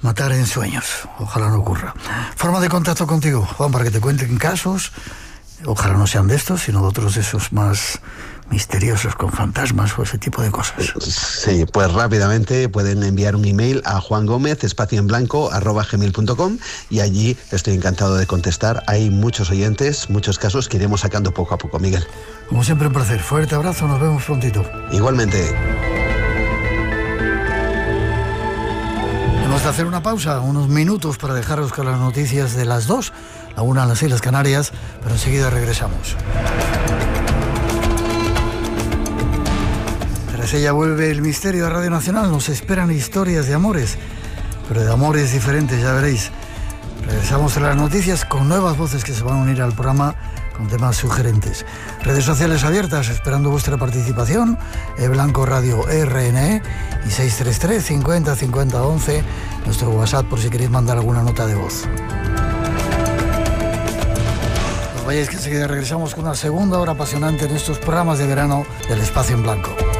matar en sueños. Ojalá no ocurra. Forma de contacto contigo, Juan, para que te cuenten casos. Ojalá no sean de estos, sino de otros de esos más misteriosos, con fantasmas o ese tipo de cosas. Sí, pues rápidamente pueden enviar un email a juangomez@gmail.com y allí estoy encantado de contestar. Hay muchos oyentes, muchos casos que iremos sacando poco a poco, Miguel. Como siempre, un placer. Fuerte abrazo, nos vemos prontito. Igualmente. Hemos de hacer una pausa, unos minutos para dejaros con las noticias de las 2, la 1 a las Islas Canarias, pero enseguida regresamos. Tras ella vuelve el misterio de Radio Nacional. Nos esperan historias de amores, pero de amores diferentes, ya veréis. Regresamos a las noticias con nuevas voces que se van a unir al programa con temas sugerentes. Redes sociales abiertas, esperando vuestra participación. Blanco Radio RNE y 633 50 50 11, nuestro WhatsApp por si queréis mandar alguna nota de voz. No vayáis, que enseguida regresamos con una segunda hora apasionante en estos programas de verano del Espacio en Blanco.